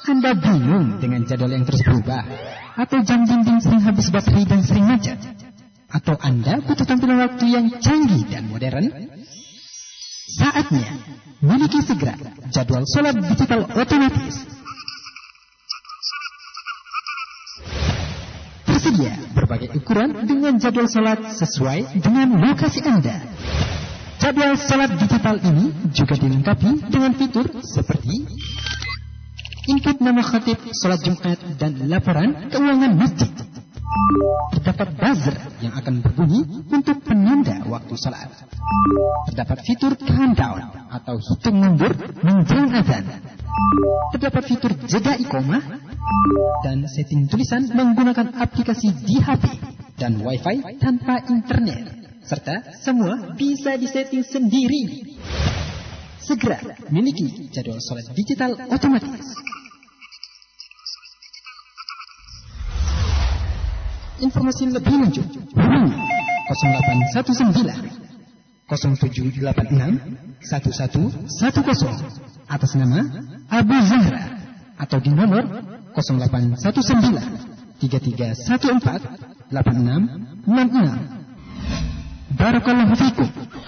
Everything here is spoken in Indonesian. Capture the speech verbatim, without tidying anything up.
Anda bingung dengan jadwal yang terus berubah? Atau jam dinding sering habis baterai dan sering macet? Atau Anda butuh tampilan waktu yang canggih dan modern? Saatnya miliki segera jadwal sholat digital otomatis. Tersedia berbagai ukuran dengan jadwal sholat sesuai dengan lokasi Anda. Jadwal sholat digital ini juga dilengkapi dengan fitur seperti input nama khatib sholat Jumat dan laporan keuangan masjid. Terdapat buzzer yang akan berbunyi untuk penanda waktu sholat. Terdapat fitur countdown atau hitung mundur menjelang azan. Terdapat fitur jeda iqomah dan setting tulisan menggunakan aplikasi di H P dan Wi-Fi tanpa internet. Serta semua bisa disetting sendiri. Segera miliki jadwal sholat digital otomatis. Informasi lebih lanjut hubungi nol delapan satu sembilan nol tujuh delapan enam satu satu satu nol atas nama Abu Zahra atau di nomor nol delapan satu sembilan tiga tiga satu empat delapan enam enam enam. Barakallahu fikum.